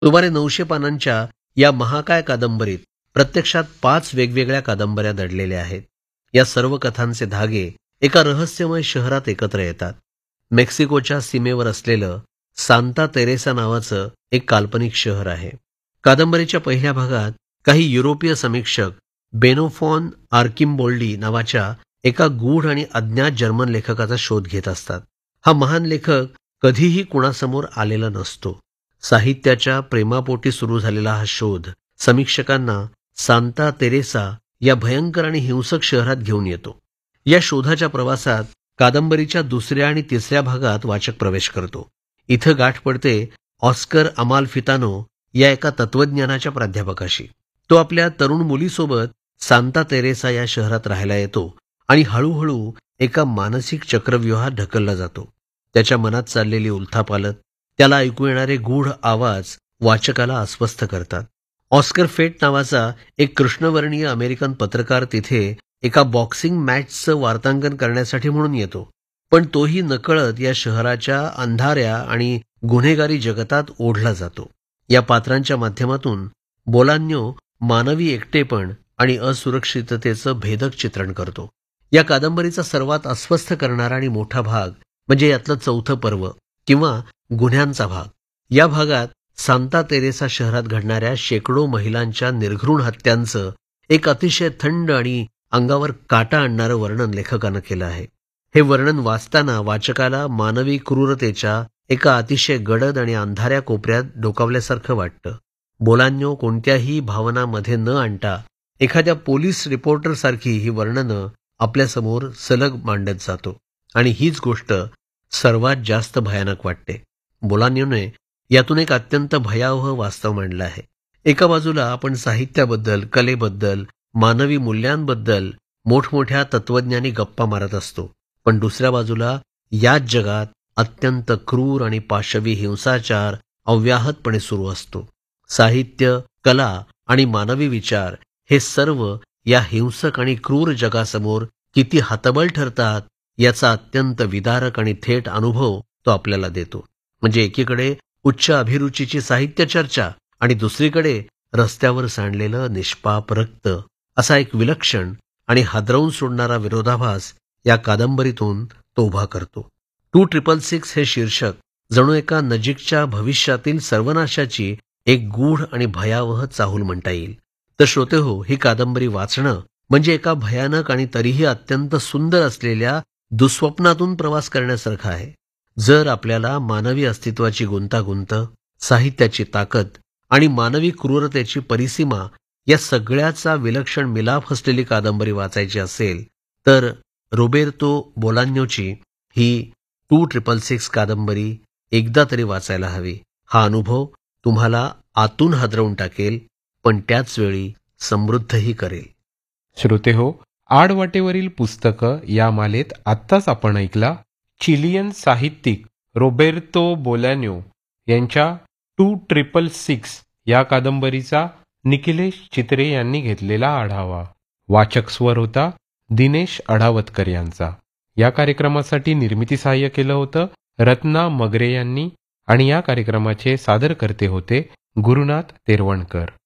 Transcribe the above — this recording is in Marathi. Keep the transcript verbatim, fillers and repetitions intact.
सुमारे नऊशे पानांच्या या महाकाय कादंबरीत प्रत्यक्षात पाच वेगवेगळ्या कादंबऱ्या दडलेल्या आहेत. या सर्व कथांचे धागे एका रहस्यमय शहरात एकत्र येतात. मेक्सिकोच्या सीमेवर असलेलं सांता तेरेसा नावाचं एक काल्पनिक शहर आहे. कादंबरीच्या पहिल्या भागात काही युरोपीय समीक्षक बेनोफॉन आर्किम्बोल्डी नावाच्या एका गूढ आणि अज्ञात जर्मन लेखकाचा शोध घेत असतात. हा महान लेखक कधीही कुणासमोर आलेला नसतो. साहित्याच्या प्रेमापोटी सुरू झालेला हा शोध समीक्षकांना सांता तेरेसा या भयंकर आणि हिंसक शहरात घेऊन येतो. या शोधाच्या प्रवासात कादंबरीच्या दुसऱ्या आणि तिसऱ्या भागात वाचक प्रवेश करतो. इथं गाठ पडते ऑस्कर अमालफितानो या एका तत्वज्ञानाच्या प्राध्यापकाशी. तो आपल्या तरुण मुलीसोबत सांता तेरेसा या शहरात राहायला येतो आणि हळूहळू एका मानसिक चक्रव्यूहात ढकलला जातो. त्याच्या मनात चाललेली उलथापालथ, त्याला ऐकू येणारे गूढ आवाज वाचकाला अस्वस्थ करतात. ऑस्कर फेट नावाचा एक कृष्णवर्णीय अमेरिकन पत्रकार तिथे एका बॉक्सिंग मॅचचं वार्तांकन करण्यासाठी म्हणून येतो. पण तोही नकळत या शहराच्या अंधाऱ्या आणि गुन्हेगारी जगतात ओढला जातो. या पात्रांच्या माध्यमातून बोलान्यो मानवी एकटेपण आणि असुरक्षिततेचं भेदक चित्रण करतो. या कादंबरीचा सर्वात अस्वस्थ करणारा आणि मोठा भाग म्हणजे यातलं चौथं पर्व किंवा गुन्ह्यांचा भाग. या भागात सांता तेरेसा शहरात घडणाऱ्या शेकडो महिलांच्या निर्घृण हत्यांचं एक अतिशय थंड आणि अंगावर काटा आणणारं वर्णन लेखकानं केलं आहे. हे वर्णन वाचताना वाचकाला मानवी क्रूरतेच्या एका अतिशय गडद आणि अंधाऱ्या कोपऱ्यात डोकावल्यासारखं वाटतं. बोलान्यो कोणत्याही भावनामध्ये न आणता एखाद्या पोलीस रिपोर्टरसारखी ही वर्णनं आपल्यासमोर सलग मांडत जातो आणि हीच गोष्ट सर्वात जास्त भयानक वाटते. बोलान्योने यातून एक अत्यंत भयावह वास्तव मांडलं आहे. एका बाजूला आपण साहित्याबद्दल, कलेबद्दल, मानवी मूल्यांबद्दल मोठमोठ्या तत्वज्ञानी गप्पा मारत असतो, पण दुसऱ्या बाजूला याच जगात अत्यंत क्रूर आणि पाशवी हिंसाचार अव्याहतपणे सुरू असतो. साहित्य, कला आणि मानवी विचार हे सर्व या हिंसक आणि क्रूर जगासमोर किती हतबल ठरतात याचा अत्यंत विदारक आणि थेट अनुभव तो आपल्याला देतो. म्हणजे एकीकडे उच्च अभिरुचीची साहित्य चर्चा आणि दुसरीकडे रस्त्यावर सांडलेलं निष्पाप रक्त असा एक विलक्षण आणि हादरवून सोडणारा विरोधाभास या कादंबरीतून तो उभा करतो. टू ट्रिपल सिक्स हे शीर्षक जणू एका नजीकच्या भविष्यातील सर्वनाशाची एक गूढ आणि भयावह चाहूल म्हणता येईल. तर श्रोतेहो, ही कादंबरी वाचणं म्हणजे एका भयानक आणि तरीही अत्यंत सुंदर असलेल्या दुःस्वप्नातून प्रवास करण्यासारखा आहे. जर आपल्याला मानवी अस्तित्वाची गुंतागुंत, साहित्याची ताकद आणि मानवी क्रूरतेची परिसीमा या सगळ्याचा विलक्षण मिलाफ असलेली कादंबरी वाचायची असेल तर रोबेर्तो बोलान्योची ही टू ट्रिपल सिक्स कादंबरी एकदा तरी वाचायला हवी. हा अनुभव तुम्हाला आतून हादरवून टाकेल, पण त्याच वेळी समृद्धही करेल. श्रोते हो, आडवाटेवरील पुस्तकं या मालेत आत्ताच आपण ऐकला चिलियन साहित्यिक रोबेर्तो बोलान्यो यांच्या टू ट्रिपल सिक्स या कादंबरीचा निखिलेश चित्रे यांनी घेतलेला आढावा. वाचक स्वर होता दिनेश अढावतकर यांचा. या कार्यक्रमासाठी निर्मिती सहाय्य केलं होतं रत्ना मगरे यांनी आणि या कार्यक्रमाचे सादरकर्ते होते गुरुनाथ तेरवणकर.